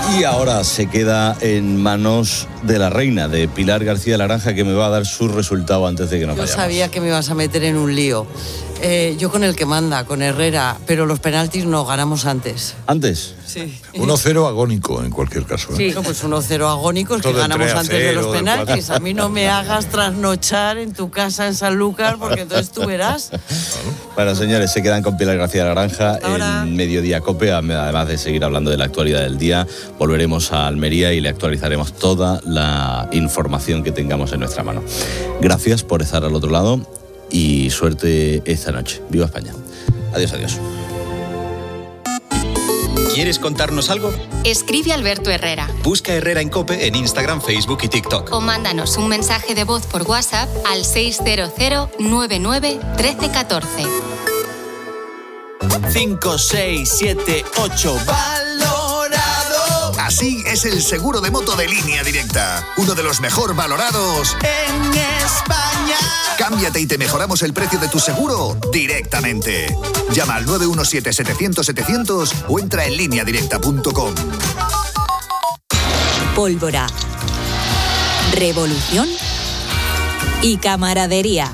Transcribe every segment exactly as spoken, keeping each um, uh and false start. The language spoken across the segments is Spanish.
Y ahora se queda en manos de la reina, de Pilar García Laranja, que me va a dar su resultado antes de que nos Yo vayamos. sabía que me ibas a meter en un lío. Eh, yo con el que manda, con Herrera, pero los penaltis no, ganamos antes. ¿Antes? Sí. uno cero agónico, en cualquier caso. ¿eh? Sí, no, pues uno cero agónico, es que Todo ganamos entre a antes de cero, los de penaltis. cuatro. A mí no me hagas trasnochar en tu casa en Sanlúcar, porque entonces tú verás. Bueno, señores, se quedan con Pilar García Laranja Ahora. en Mediodía COPE, además de seguir hablando de la actualidad del día. Volveremos a Almería y le actualizaremos toda la información que tengamos en nuestra mano. Gracias por estar al otro lado y suerte esta noche. ¡Viva España! Adiós, adiós. ¿Quieres contarnos algo? Escribe a Alberto Herrera. Busca Herrera en COPE en Instagram, Facebook y TikTok. O mándanos un mensaje de voz por WhatsApp al seis cero cero nueve nueve uno tres uno cuatro. cinco, seis, siete, ocho. ¡Valorado! Así es el seguro de moto de Línea Directa. Uno de los mejor valorados en España. Cámbiate y te mejoramos el precio de tu seguro directamente. Llama al nueve uno siete, setecientos, setecientos o entra en línea directa punto com. Pólvora, revolución y camaradería.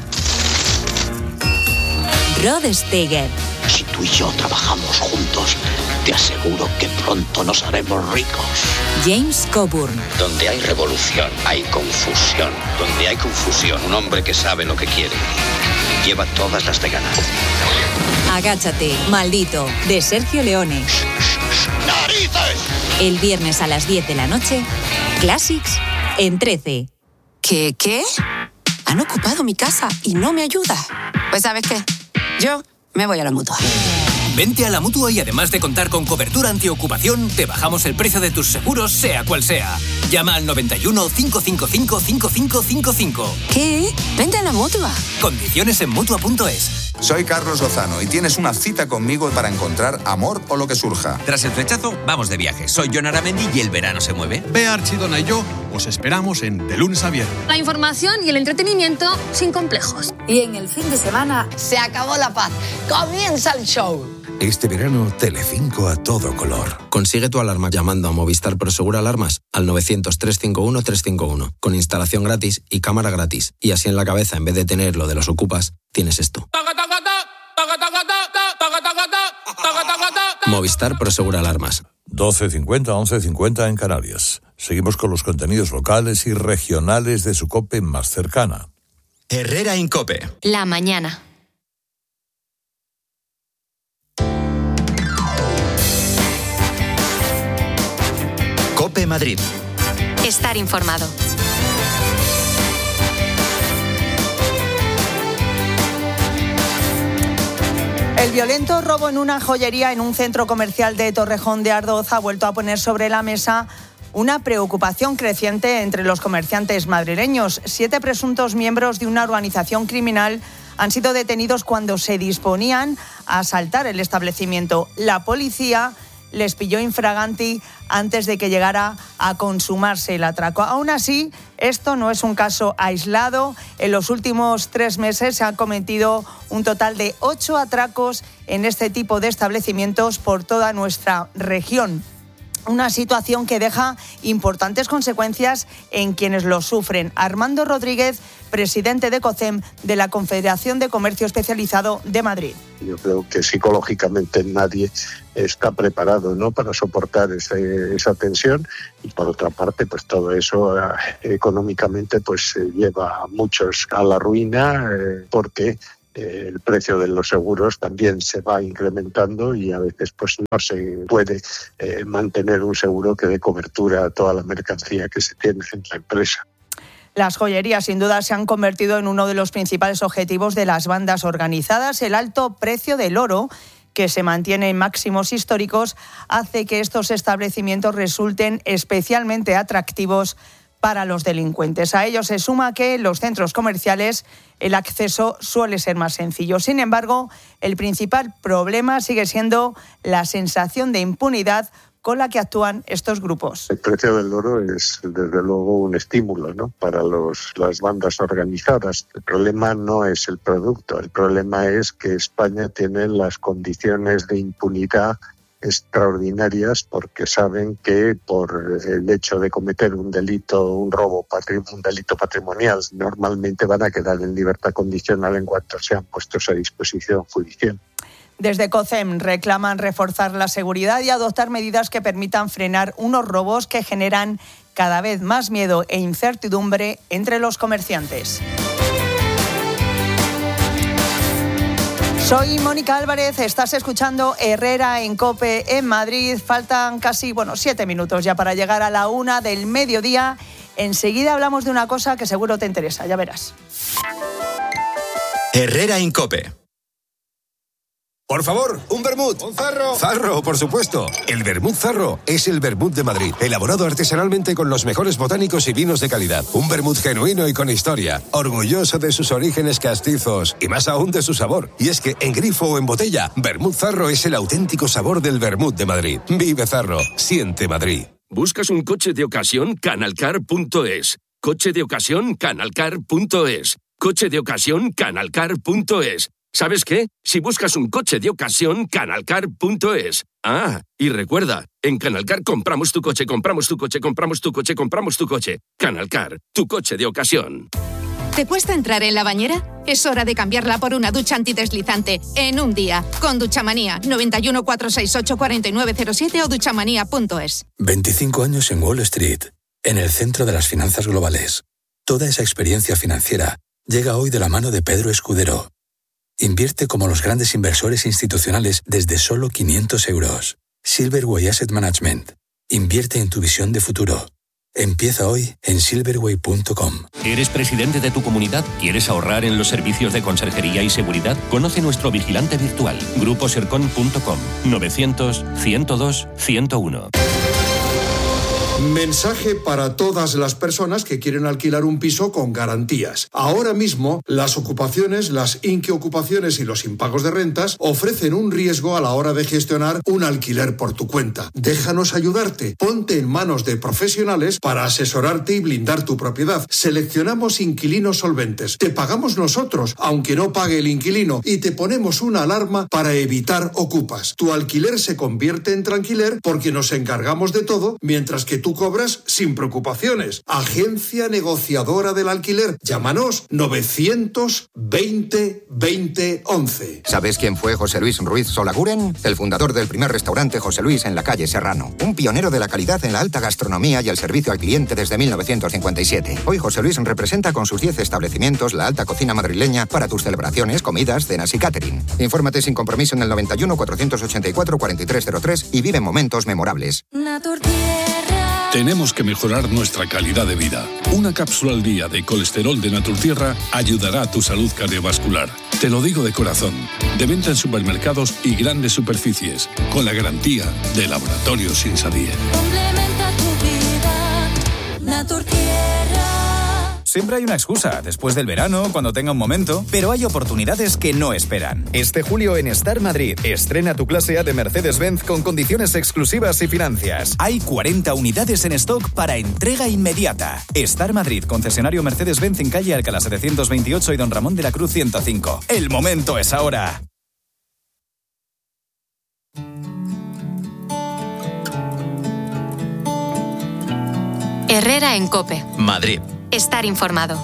Rod Steiger. Si tú y yo trabajamos juntos, te aseguro que pronto nos haremos ricos. James Coburn. Donde hay revolución, hay confusión. Donde hay confusión, un hombre que sabe lo que quiere lleva todas las de ganar. Agáchate, maldito, de Sergio Leone. ¡Narices! El viernes a las diez de la noche, Classics en trece. ¿Qué, qué? Han ocupado mi casa y no me ayuda. Pues ¿sabes qué? Yo me voy a la Mutua. Vente a la Mutua y además de contar con cobertura antiocupación, te bajamos el precio de tus seguros, sea cual sea. Llama al noventa y uno, cinco cinco cinco, cinco cinco cinco cinco. ¿Qué? Vente a la Mutua. Condiciones en Mutua punto es. Soy Carlos Lozano y tienes una cita conmigo para encontrar amor o lo que surja. Tras el flechazo, vamos de viaje. Soy Jon Aramendi y el verano se mueve. Bea Archidona y yo os esperamos en De Lunes a Viernes. La información y el entretenimiento sin complejos. Y en el fin de semana se acabó la paz. Comienza el show. Este verano, Telecinco a todo color. Consigue tu alarma llamando a Movistar Prosegur Alarmas al novecientos, trescientos cincuenta y uno, trescientos cincuenta y uno, con instalación gratis y cámara gratis. Y así en la cabeza, en vez de tener lo de los ocupas, tienes esto. Movistar Prosegur Alarmas. doce cincuenta, once cincuenta en Canarias. Seguimos con los contenidos locales y regionales de su COPE más cercana. Herrera en COPE. La mañana. COPE Madrid. Estar informado. El violento robo en una joyería en un centro comercial de Torrejón de Ardoz ha vuelto a poner sobre la mesa una preocupación creciente entre los comerciantes madrileños. Siete presuntos miembros de una organización criminal han sido detenidos cuando se disponían a asaltar el establecimiento. La policía les pilló infraganti antes de que llegara a consumarse el atraco. Aún así, esto no es un caso aislado. En los últimos tres meses se han cometido un total de ocho atracos en este tipo de establecimientos por toda nuestra región. Una situación que deja importantes consecuencias en quienes lo sufren. Armando Rodríguez, presidente de COCEM, de la Confederación de Comercio Especializado de Madrid. Yo creo que psicológicamente nadie está preparado, ¿no?, para soportar ese, esa tensión, y por otra parte, pues todo eso eh, económicamente pues eh, lleva a muchos a la ruina, eh, porque Eh, el precio de los seguros también se va incrementando y a veces pues no se puede eh, mantener un seguro que dé cobertura a toda la mercancía que se tiene en la empresa. Las joyerías sin duda se han convertido en uno de los principales objetivos de las bandas organizadas. El alto precio del oro, que se mantiene en máximos históricos, hace que estos establecimientos resulten especialmente atractivos para los delincuentes. A ello se suma que en los centros comerciales el acceso suele ser más sencillo. Sin embargo, el principal problema sigue siendo la sensación de impunidad con la que actúan estos grupos. El precio del oro es, desde luego, un estímulo, ¿no?, para los, las bandas organizadas. El problema no es el producto, el problema es que España tiene las condiciones de impunidad extraordinarias, porque saben que por el hecho de cometer un delito, un robo, un delito patrimonial, normalmente van a quedar en libertad condicional en cuanto sean puestos a disposición judicial. Desde COCEM reclaman reforzar la seguridad y adoptar medidas que permitan frenar unos robos que generan cada vez más miedo e incertidumbre entre los comerciantes. Soy Mónica Álvarez, estás escuchando Herrera en COPE en Madrid. Faltan casi, bueno, siete minutos ya para llegar a la una del mediodía. Enseguida hablamos de una cosa que seguro te interesa, ya verás. Herrera en COPE. Por favor, un vermut. Un zarro. Zarro, por supuesto. El vermut Zarro es el vermut de Madrid, elaborado artesanalmente con los mejores botánicos y vinos de calidad. Un vermut genuino y con historia, orgulloso de sus orígenes castizos y más aún de su sabor. Y es que en grifo o en botella, vermut Zarro es el auténtico sabor del vermut de Madrid. Vive Zarro, siente Madrid. ¿Buscas un coche de ocasión? Canalcar punto es. Coche de ocasión, canalcar punto es. Coche de ocasión, canalcar punto es. ¿Sabes qué? Si buscas un coche de ocasión, canalcar punto es. Ah, y recuerda, en Canalcar compramos tu coche, compramos tu coche, compramos tu coche, compramos tu coche. Canalcar, tu coche de ocasión. ¿Te cuesta entrar en la bañera? Es hora de cambiarla por una ducha antideslizante en un día. Con Duchamanía, noventa y uno, cuatrocientos sesenta y ocho, cuarenta y nueve cero siete o duchamanía punto es. veinticinco años en Wall Street, en el centro de las finanzas globales. Toda esa experiencia financiera llega hoy de la mano de Pedro Escudero. Invierte como los grandes inversores institucionales desde solo quinientos euros. Silverway Asset Management. Invierte en tu visión de futuro. Empieza hoy en silverway punto com. ¿Eres presidente de tu comunidad? ¿Quieres ahorrar en los servicios de conserjería y seguridad? Conoce nuestro vigilante virtual. grupo sercon punto com. novecientos, ciento dos, ciento uno. Mensaje para todas las personas que quieren alquilar un piso con garantías. Ahora mismo, las ocupaciones, las inquiocupaciones y los impagos de rentas ofrecen un riesgo a la hora de gestionar un alquiler por tu cuenta. Déjanos ayudarte. Ponte en manos de profesionales para asesorarte y blindar tu propiedad. Seleccionamos inquilinos solventes. Te pagamos nosotros, aunque no pague el inquilino, y te ponemos una alarma para evitar ocupas. Tu alquiler se convierte en tranquiler porque nos encargamos de todo, mientras que tú cobras sin preocupaciones. Agencia negociadora del alquiler. Llámanos novecientos veinte veinte once. ¿Sabes quién fue José Luis Ruiz Solaguren? El fundador del primer restaurante José Luis en la calle Serrano. Un pionero de la calidad en la alta gastronomía y el servicio al cliente desde mil novecientos cincuenta y siete. Hoy José Luis representa con sus diez establecimientos la alta cocina madrileña para tus celebraciones, comidas, cenas y catering. Infórmate sin compromiso en el noventa y uno, cuatrocientos ochenta y cuatro, cuarenta y tres cero tres y vive momentos memorables. Tenemos que mejorar nuestra calidad de vida. Una cápsula al día de colesterol de Naturtierra ayudará a tu salud cardiovascular. Te lo digo de corazón. De venta en supermercados y grandes superficies, con la garantía de Laboratorios Insadir. Complementa tu vida, Naturtierra. Siempre hay una excusa, después del verano, cuando tenga un momento, pero hay oportunidades que no esperan. Este julio en Star Madrid, estrena tu clase A de Mercedes-Benz con condiciones exclusivas y financias. Hay cuarenta unidades en stock para entrega inmediata. Star Madrid, concesionario Mercedes-Benz en calle Alcalá setecientos veintiocho y Don Ramón de la Cruz ciento cinco. El momento es ahora. Herrera en COPE. Madrid. Estar informado.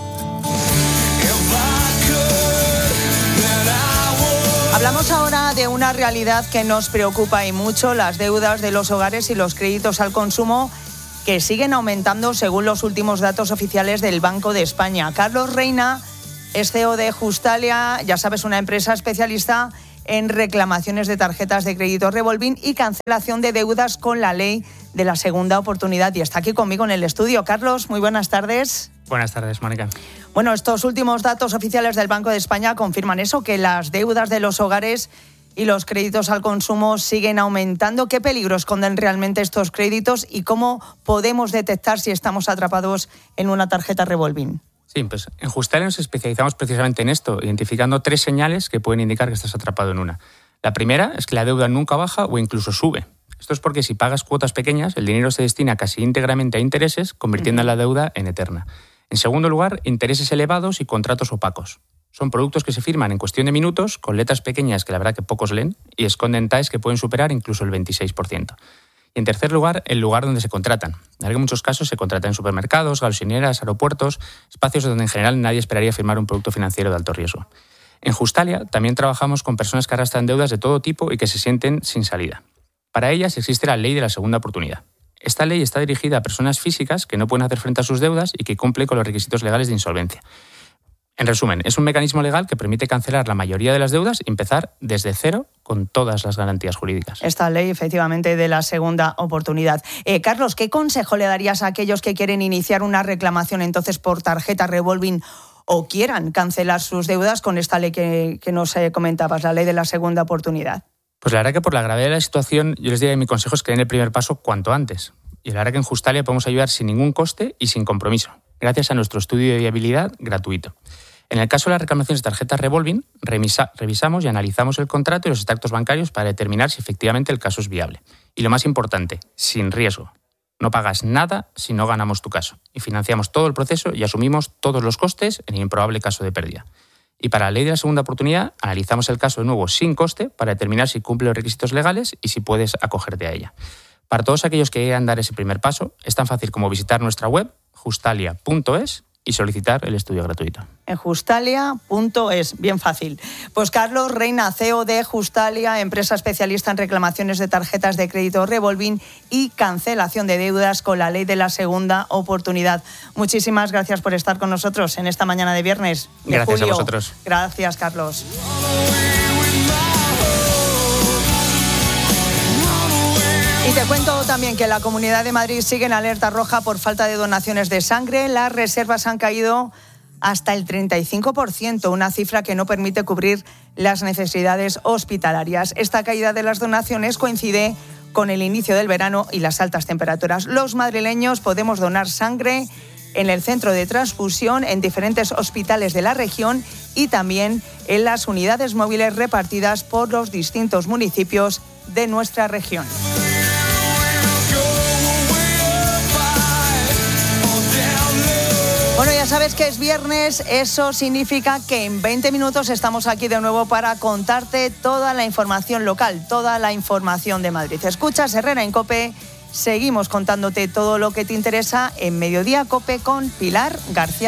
Hablamos ahora de una realidad que nos preocupa y mucho, las deudas de los hogares y los créditos al consumo que siguen aumentando según los últimos datos oficiales del Banco de España. Carlos Reina es C E O de Justalia, ya sabes, una empresa especialista en reclamaciones de tarjetas de crédito revolving y cancelación de deudas con la ley de la segunda oportunidad. Y está aquí conmigo en el estudio. Carlos, muy buenas tardes. Buenas tardes, Mónica. Bueno, estos últimos datos oficiales del Banco de España confirman eso, que las deudas de los hogares y los créditos al consumo siguen aumentando. ¿Qué peligro esconden realmente estos créditos y cómo podemos detectar si estamos atrapados en una tarjeta revolving? Sí, pues en Justalia nos especializamos precisamente en esto, identificando tres señales que pueden indicar que estás atrapado en una. La primera es que la deuda nunca baja o incluso sube. Esto es porque si pagas cuotas pequeñas, el dinero se destina casi íntegramente a intereses, convirtiendo uh-huh. la deuda en eterna. En segundo lugar, intereses elevados y contratos opacos. Son productos que se firman en cuestión de minutos, con letras pequeñas que la verdad que pocos leen, y esconden T A Es que pueden superar incluso el veintiséis por ciento. Y en tercer lugar, el lugar donde se contratan. En muchos casos se contratan en supermercados, gasolineras, aeropuertos, espacios donde en general nadie esperaría firmar un producto financiero de alto riesgo. En Justalia también trabajamos con personas que arrastran deudas de todo tipo y que se sienten sin salida. Para ellas existe la ley de la segunda oportunidad. Esta ley está dirigida a personas físicas que no pueden hacer frente a sus deudas y que cumple con los requisitos legales de insolvencia. En resumen, es un mecanismo legal que permite cancelar la mayoría de las deudas y empezar desde cero con todas las garantías jurídicas. Esta ley, efectivamente, de la segunda oportunidad. Eh, Carlos, ¿qué consejo le darías a aquellos que quieren iniciar una reclamación entonces por tarjeta revolving o quieran cancelar sus deudas con esta ley que, que nos eh, comentabas, la ley de la segunda oportunidad? Pues la verdad que por la gravedad de la situación, yo les diría que mi consejo es que den el primer paso cuanto antes. Y la verdad que en Justalia podemos ayudar sin ningún coste y sin compromiso, gracias a nuestro estudio de viabilidad gratuito. En el caso de las reclamaciones de tarjetas revolving, revisa, revisamos y analizamos el contrato y los extractos bancarios para determinar si efectivamente el caso es viable. Y lo más importante, sin riesgo. No pagas nada si no ganamos tu caso. Y financiamos todo el proceso y asumimos todos los costes en el improbable caso de pérdida. Y para la ley de la segunda oportunidad, analizamos el caso de nuevo sin coste para determinar si cumple los requisitos legales y si puedes acogerte a ella. Para todos aquellos que quieran dar ese primer paso, es tan fácil como visitar nuestra web, justalia punto es, y solicitar el estudio gratuito. En justalia punto es, bien fácil. Pues Carlos Reina, C E O de Justalia, empresa especialista en reclamaciones de tarjetas de crédito revolving y cancelación de deudas con la ley de la segunda oportunidad. Muchísimas gracias por estar con nosotros en esta mañana de viernes de Gracias julio. a vosotros. Gracias, Carlos. Y te cuento también que la Comunidad de Madrid sigue en alerta roja por falta de donaciones de sangre. Las reservas han caído hasta el treinta y cinco por ciento, una cifra que no permite cubrir las necesidades hospitalarias. Esta caída de las donaciones coincide con el inicio del verano y las altas temperaturas. Los madrileños podemos donar sangre en el centro de transfusión, en diferentes hospitales de la región y también en las unidades móviles repartidas por los distintos municipios de nuestra región. Bueno, ya sabes que es viernes, eso significa que en veinte minutos estamos aquí de nuevo para contarte toda la información local, toda la información de Madrid. Escuchas Herrera en COPE, seguimos contándote todo lo que te interesa en Mediodía COPE con Pilar García.